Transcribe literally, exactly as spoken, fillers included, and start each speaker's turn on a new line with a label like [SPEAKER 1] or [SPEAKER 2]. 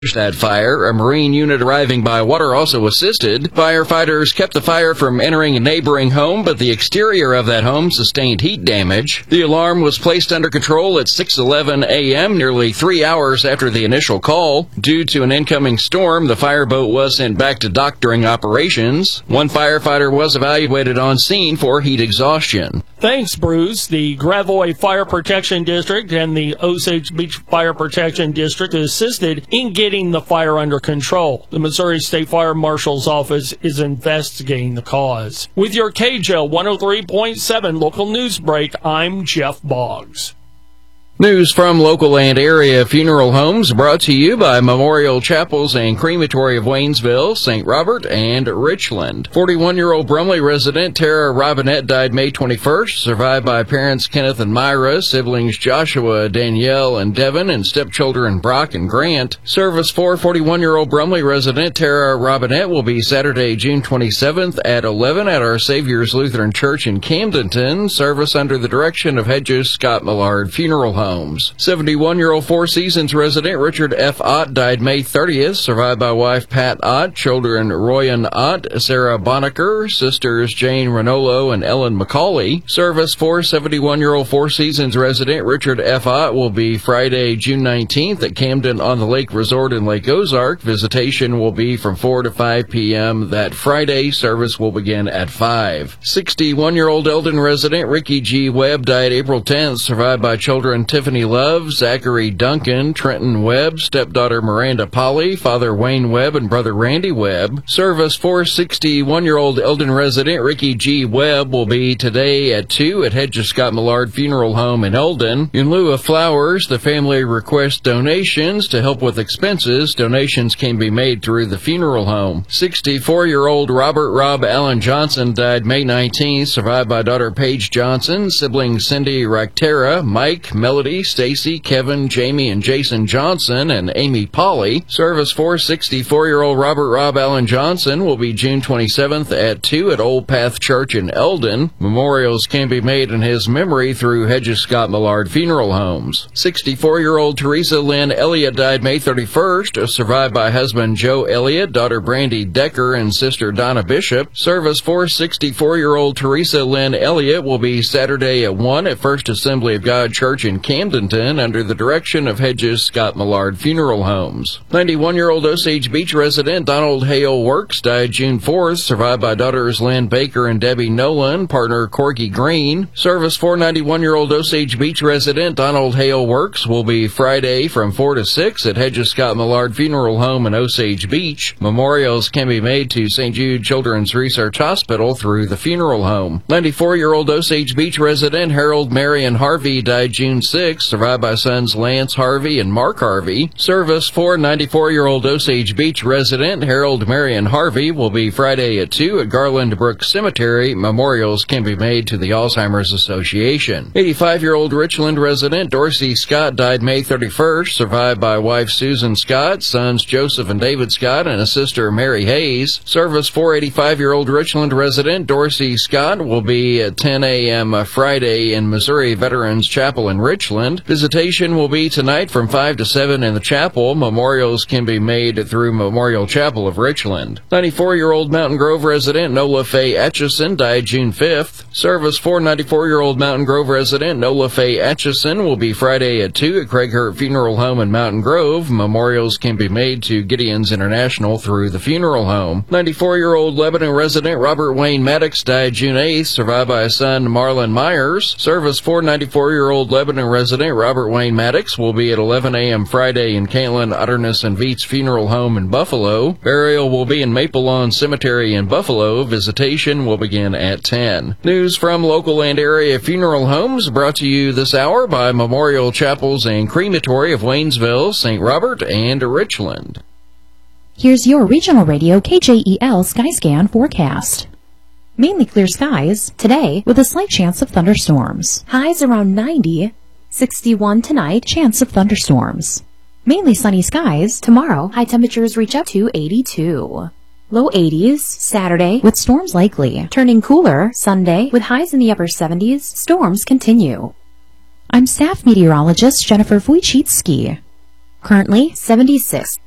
[SPEAKER 1] that fire. A Marine unit arriving by water also assisted. Firefighters kept the fire from entering a neighboring home, but the exterior of that home sustained heat damage. The alarm was placed under control at six eleven a.m., nearly three hours after the initial call. Due to an incoming storm, the fireboat was sent back to dock during operations. One firefighter was evaluated on scene for heat exhaustion.
[SPEAKER 2] Thanks, Bruce. The Gravois Fire Protection District and the Osage Beach Fire Protection District assisted in getting the fire under control. The Missouri State Fire Marshal's office is investigating the cause. With your K J L one oh three point seven local news break, I'm Jeff Boggs.
[SPEAKER 1] News from local and area funeral homes brought to you by Memorial Chapels and Crematory of Waynesville, Saint Robert, and Richland. forty-one-year-old Brumley resident Tara Robinette died May twenty-first, survived by parents Kenneth and Myra, siblings Joshua, Danielle, and Devin, and stepchildren Brock and Grant. Service for forty-one-year-old Brumley resident Tara Robinette will be Saturday, June twenty-seventh at eleven at Our Savior's Lutheran Church in Camdenton. Service under the direction of Hedges Scott Millard Funeral Home. seventy-one-year-old Four Seasons resident Richard F. Ott died May thirtieth, survived by wife Pat Ott, children Royan Ott, Sarah Bonacker, sisters Jane Ranolo and Ellen McCauley. Service for seventy-one-year-old Four Seasons resident Richard F. Ott will be Friday, June nineteenth at Camden on the Lake Resort in Lake Ozark. Visitation will be from four to five p.m. that Friday. Service will begin at five. sixty-one-year-old Eldon resident Ricky G. Webb died April tenth, survived by children Tiffany Love, Zachary Duncan, Trenton Webb, stepdaughter Miranda Polly, father Wayne Webb, and brother Randy Webb. Service for sixty-one-year-old Eldon resident Ricky G. Webb will be today at two at Hedges Scott Millard Funeral Home in Eldon. In lieu of flowers, the family requests donations to help with expenses. Donations can be made through the funeral home. sixty-four-year-old Robert Rob Allen Johnson died May nineteenth, survived by daughter Paige Johnson, siblings Cindy Ractera, Mike, Melody, Stacy, Kevin, Jamie, and Jason Johnson, and Amy Polly. Service for sixty-four-year-old Robert Rob Allen Johnson will be June twenty-seventh at two at Old Path Church in Eldon. Memorials can be made in his memory through Hedges Scott Millard Funeral Homes. sixty-four-year-old Teresa Lynn Elliott died May thirty-first, survived by husband Joe Elliott, daughter Brandy Decker, and sister Donna Bishop. Service for sixty-four-year-old Teresa Lynn Elliott will be Saturday at one at First Assembly of God Church in Camdenton under the direction of Hedges Scott Millard Funeral Homes. ninety-one-year-old Osage Beach resident Donald Hale Works died June fourth, survived by daughters Lynn Baker and Debbie Nolan, partner Corky Green. Service for ninety-one-year-old Osage Beach resident Donald Hale Works will be Friday from four to six at Hedges Scott Millard Funeral Home in Osage Beach. Memorials can be made to Saint Jude Children's Research Hospital through the funeral home. ninety-four-year-old Osage Beach resident Harold Marion Harvey died June sixth, survived by sons Lance Harvey and Mark Harvey. Service for ninety-four-year-old Osage Beach resident Harold Marion Harvey will be Friday at two at Garland Brook Cemetery. Memorials can be made to the Alzheimer's Association. eighty-five-year-old Richland resident Dorsey Scott died May thirty-first, survived by wife Susan Scott, sons Joseph and David Scott, and a sister Mary Hayes. Service for eighty-five-year-old Richland resident Dorsey Scott will be at ten a.m. Friday in Missouri Veterans Chapel in Richland. Visitation will be tonight from five to seven in the chapel. Memorials can be made through Memorial Chapel of Richland. ninety-four-year-old Mountain Grove resident Nola Faye Atchison died June fifth. Service for ninety-four-year-old Mountain Grove resident Nola Faye Atchison will be Friday at two at Craig Hurt Funeral Home in Mountain Grove. Memorials can be made to Gideon's International through the funeral home. ninety-four-year-old Lebanon resident Robert Wayne Maddox died June eighth, survived by a son Marlon Myers. Service for ninety-four-year-old Lebanon resident Robert Wayne Maddox will be at eleven a.m. Friday in Caitlin, Utterness, and Veets Funeral Home in Buffalo. Burial will be in Maple Lawn Cemetery in Buffalo. Visitation will begin at ten. News from local and area funeral homes brought to you this hour by Memorial Chapels and Crematory of Waynesville, Saint Robert, and Richland.
[SPEAKER 3] Here's your regional radio K J E L Skyscan forecast. Mainly clear skies today with a slight chance of thunderstorms. Highs around ninety. sixty-one tonight, chance of thunderstorms. Mainly sunny skies tomorrow. High temperatures reach up to eighty-two. Low eighties Saturday with storms likely. Turning cooler Sunday with highs in the upper seventies. Storms continue. I'm staff meteorologist Jennifer Wojcicki. Currently seventy-six.